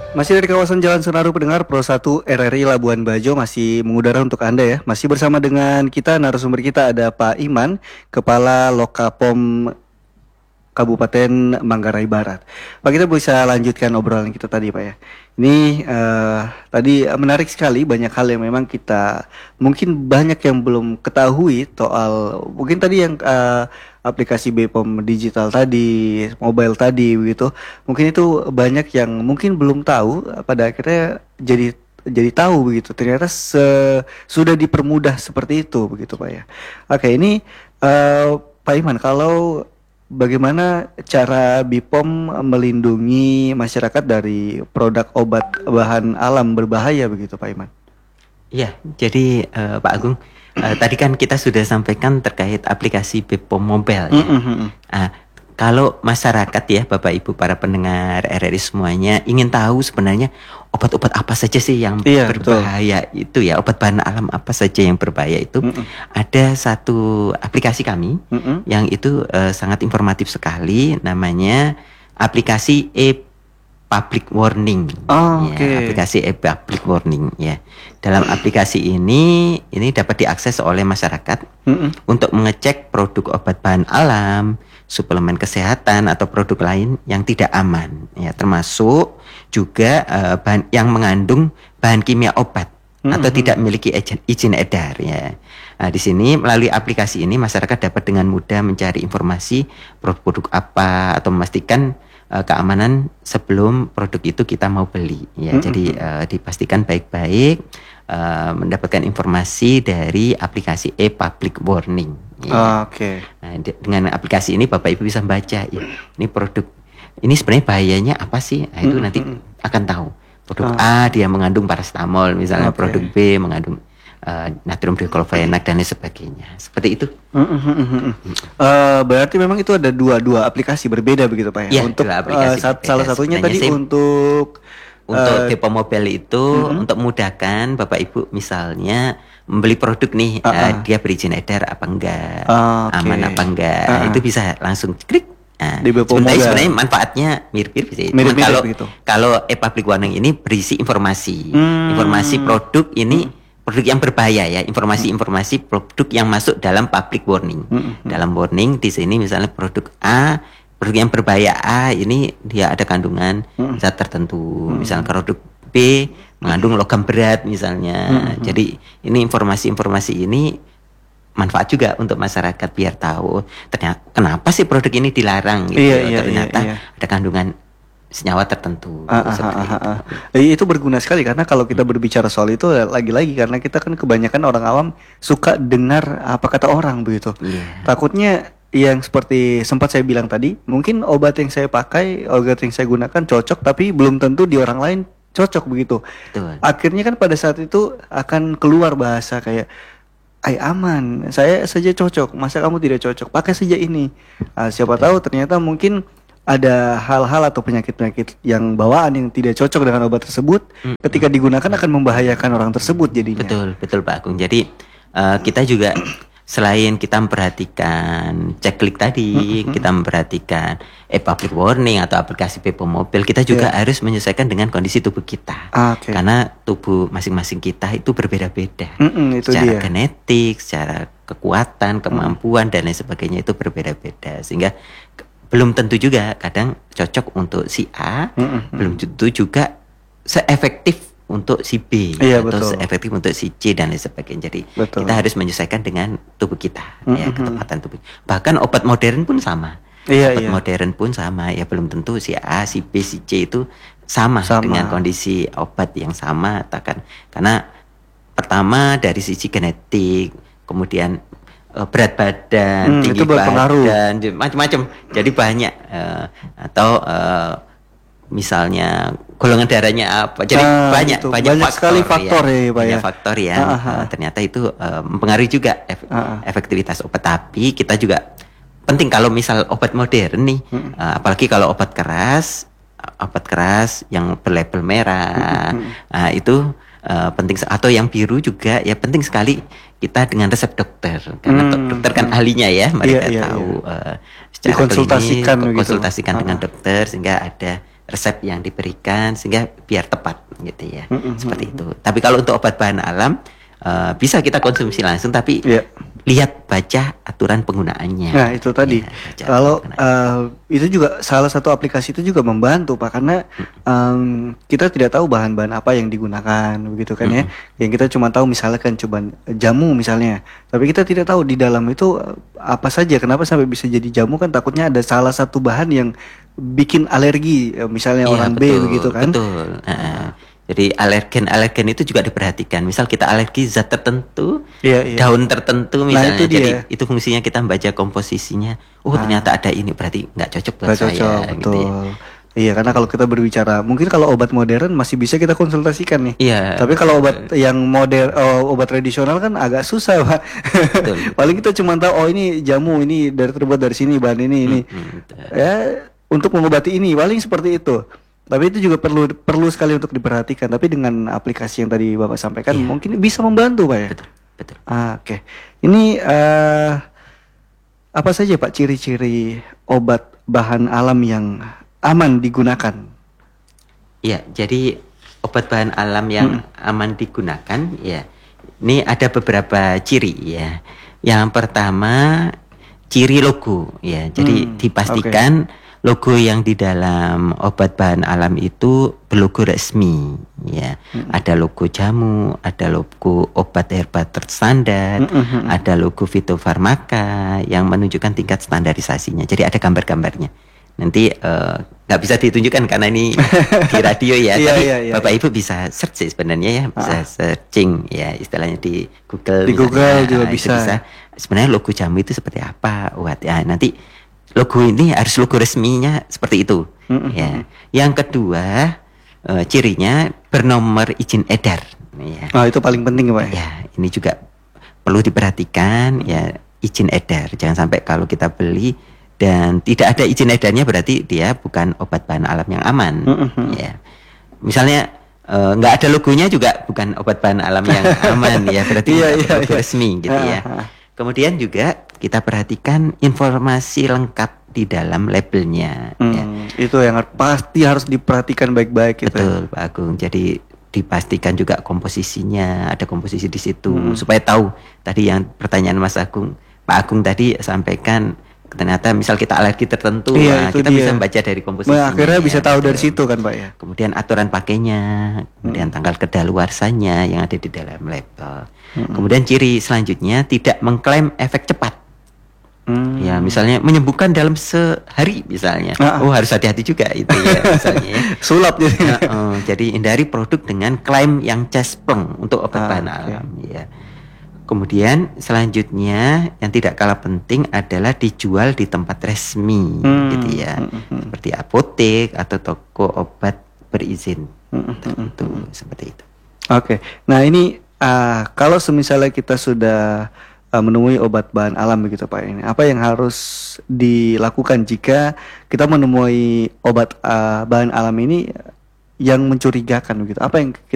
Masih dari kawasan Jalan Senaru pendengar Pro 1 RRI Labuan Bajo masih mengudara untuk Anda ya. Masih bersama dengan kita narasumber kita ada Pak Iman, Kepala Lokapom Kabupaten Manggarai Barat. Pak, kita bisa lanjutkan obrolan kita tadi Pak ya. Ini tadi menarik sekali, banyak hal yang memang kita mungkin banyak yang belum ketahui soal mungkin tadi yang aplikasi BPOM digital tadi, mobile tadi begitu. Mungkin itu banyak yang mungkin belum tahu, pada akhirnya jadi tahu begitu. Ternyata sudah dipermudah seperti itu begitu Pak ya. Oke, ini Pak Iman, kalau bagaimana cara BPOM melindungi masyarakat dari produk obat bahan alam berbahaya begitu Pak Iman? Iya, jadi Pak Agung, tadi kan kita sudah sampaikan terkait aplikasi BPOM Mobile ya. Kalau masyarakat ya, Bapak Ibu para pendengar RRI semuanya ingin tahu sebenarnya obat-obat apa saja sih yang berbahaya itu ya, obat bahan alam apa saja yang berbahaya itu. Ada satu aplikasi kami yang itu sangat informatif sekali, namanya aplikasi Public Warning. Aplikasi Public Warning ya. Dalam aplikasi ini dapat diakses oleh masyarakat untuk mengecek produk obat bahan alam, suplemen kesehatan atau produk lain yang tidak aman ya, termasuk juga bahan yang mengandung bahan kimia obat atau tidak memiliki izin edar ya. Nah, di sini melalui aplikasi ini masyarakat dapat dengan mudah mencari informasi produk apa atau memastikan keamanan sebelum produk itu kita mau beli ya. Jadi dipastikan baik-baik mendapatkan informasi dari aplikasi Public Warning ya. Nah, dengan aplikasi ini Bapak Ibu bisa baca ya, ini produk ini sebenarnya bahayanya apa sih? Nah, itu nanti akan tahu. Produk A dia mengandung paracetamol misalnya, produk B mengandung natrium diklofenak dan lain sebagainya. Seperti itu. Berarti memang itu ada dua aplikasi berbeda begitu Pak ya? Untuk salah satunya tadi untuk BPOM Mobile itu untuk memudahkan Bapak Ibu misalnya membeli produk nih, dia berizin edar apa enggak, aman apa enggak, itu bisa langsung klik. Nah, sebenarnya manfaatnya mirip-mirip sih. Kalau Public Warning ini berisi informasi produk ini, produk yang berbahaya ya, informasi produk yang masuk dalam Public Warning. Dalam warning di sini misalnya produk A, produk yang berbahaya A ini dia ada kandungan zat tertentu, misalnya produk B mengandung logam berat misalnya. Jadi ini informasi ini manfaat juga untuk masyarakat biar tahu ternyata kenapa sih produk ini dilarang gitu. Ternyata ada kandungan senyawa tertentu. Itu berguna sekali karena kalau kita berbicara soal itu lagi-lagi karena kita kan kebanyakan orang awam suka dengar apa kata orang begitu. Takutnya yang seperti sempat saya bilang tadi, mungkin obat yang saya pakai, obat yang saya gunakan cocok tapi belum tentu di orang lain cocok begitu. Akhirnya kan pada saat itu akan keluar bahasa kayak aman, saya saja cocok, masa kamu tidak cocok, pakai saja ini. Siapa tahu ternyata mungkin ada hal-hal atau penyakit-penyakit yang bawaan yang tidak cocok dengan obat tersebut, ketika digunakan akan membahayakan orang tersebut jadinya. Betul Pak Agung. Jadi kita juga selain kita memperhatikan ceklik tadi, kita memperhatikan Public Warning atau aplikasi BPOM Mobile, kita juga harus menyesuaikan dengan kondisi tubuh kita. Karena tubuh masing-masing kita itu berbeda-beda. Secara genetik, secara kekuatan, kemampuan dan lain sebagainya itu berbeda-beda. Sehingga belum tentu juga kadang cocok untuk si A, belum tentu juga seefektif untuk si B atau efektif untuk si C dan lain sebagainya. Jadi kita harus menyesuaikan dengan tubuh kita ya, ketepatan tubuh. Bahkan obat modern pun sama. Modern pun sama ya, belum tentu si A, si B, si C itu sama dengan kondisi obat yang sama. Karena pertama dari sisi genetik, kemudian berat badan, tinggi badan, macam-macam. Jadi banyak atau misalnya golongan darahnya apa, jadi banyak faktor ya. Ternyata itu mempengaruhi juga efektivitas obat. Tapi kita juga penting kalau misal obat modern nih, apalagi kalau obat keras yang berlabel merah, itu penting, atau yang biru juga ya penting sekali kita dengan resep dokter, karena dokter kan ahlinya ya, mereka tahu secara dikonsultasikan konsultasikan dengan dokter sehingga ada resep yang diberikan sehingga biar tepat gitu ya. Seperti itu. Tapi kalau untuk obat bahan alam bisa kita konsumsi langsung, tapi lihat baca aturan penggunaannya. Nah itu tadi. Kalau itu juga salah satu aplikasi itu juga membantu Pak, karena kita tidak tahu bahan-bahan apa yang digunakan begitu kan ya. Yang kita cuma tahu misalkan coba jamu misalnya, tapi kita tidak tahu di dalam itu apa saja. Kenapa sampai bisa jadi jamu, kan takutnya ada salah satu bahan yang bikin alergi, misalnya orang B begitu kan. Betul. Jadi alergen itu juga diperhatikan. Misal kita alergi zat tertentu, daun tertentu misalnya. Nah, jadi itu fungsinya kita membaca komposisinya. Oh ternyata ada ini, berarti nggak cocok buat saya. Betul. Gitu ya. Iya, karena kalau kita berbicara, mungkin kalau obat modern masih bisa kita konsultasikan nih. Iya. Tapi kalau obat yang obat tradisional kan agak susah Pak. Paling kita cuma tahu ini jamu, ini terbuat dari sini, bahan ini. Ya untuk mengobati ini, paling seperti itu. Tapi itu juga perlu sekali untuk diperhatikan. Tapi dengan aplikasi yang tadi Bapak sampaikan, mungkin bisa membantu Pak ya. Betul. Oke. Ini apa saja Pak ciri-ciri obat bahan alam yang aman digunakan? Ya, jadi obat bahan alam yang aman digunakan, ya, ini ada beberapa ciri ya. Yang pertama ciri logo, ya. Jadi dipastikan logo yang di dalam obat bahan alam itu berlogo resmi, ya. Ada logo jamu, ada logo obat herba terstandar, ada logo fitofarmaka yang menunjukkan tingkat standarisasinya. Jadi ada gambar-gambarnya. Nanti nggak bisa ditunjukkan karena ini di radio ya. Tapi Bapak Ibu bisa search sih sebenarnya ya, bisa searching ya, istilahnya di Google. Di Google juga bisa. Sebenarnya logo jamu itu seperti apa? Ya, nanti logo ini harus logo resminya seperti itu. Ya. Yang kedua cirinya bernomor izin edar. Ya. Oh, itu paling penting Pak. Ya, ini juga perlu diperhatikan ya, izin edar. Jangan sampai kalau kita beli dan tidak ada izin edarnya berarti dia bukan obat bahan alam yang aman. Ya. Misalnya nggak ada logonya juga bukan obat bahan alam yang aman ya, berarti logo resmi gitu ya. Kemudian juga kita perhatikan informasi lengkap di dalam labelnya. Ya. Itu yang pasti harus diperhatikan baik-baik. Gitu. Betul Pak Agung. Jadi dipastikan juga komposisinya, ada komposisi di situ supaya tahu. Tadi yang pertanyaan Mas Agung, Pak Agung tadi sampaikan ternyata misal kita alergi tertentu, kita bisa membaca dari komposisinya. Akhirnya bisa tahu dari situ kan Pak ya. Kemudian aturan pakainya, kemudian tanggal kedaluarsanya yang ada di dalam label. Kemudian ciri selanjutnya tidak mengklaim efek cepat. Ya misalnya menyembuhkan dalam sehari misalnya. Oh harus hati-hati juga itu ya misalnya. Ya. Sulap jadi. Jadi hindari produk dengan klaim yang cespleng untuk obat bahan alam. Ya. Kemudian selanjutnya yang tidak kalah penting adalah dijual di tempat resmi, gitu ya, seperti apotek atau toko obat berizin, seperti itu. Oke, nah ini kalau semisalnya kita sudah menemui obat bahan alam begitu Pak, ini apa yang harus dilakukan jika kita menemui obat bahan alam ini yang mencurigakan begitu? Apa yang